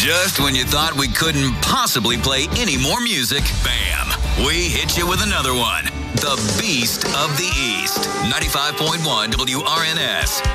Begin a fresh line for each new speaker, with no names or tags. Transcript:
Just when you thought we couldn't possibly play any more music, bam, we hit you with another one. The Beast of the East, 95.1 WRNS.